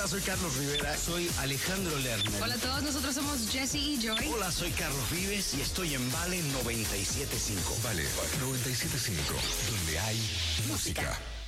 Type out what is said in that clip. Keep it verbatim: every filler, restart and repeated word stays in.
Hola, soy Carlos Rivera. Soy Alejandro Lerner. Hola a todos, nosotros somos Jesse y Joy. Hola, soy Carlos Vives y estoy en Vale noventa y siete punto cinco. Vale noventa y siete punto cinco, donde hay música.